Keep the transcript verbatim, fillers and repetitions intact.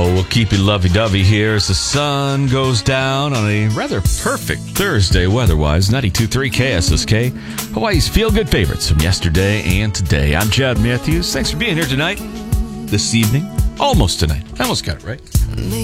Oh, we'll keep you lovey-dovey here as the sun goes down on a rather perfect Thursday weather-wise. ninety-two point three K S S K, Hawaii's feel-good favorites from yesterday and today. I'm Chad Matthews. Thanks for being here tonight, this evening, almost tonight. I almost got it right.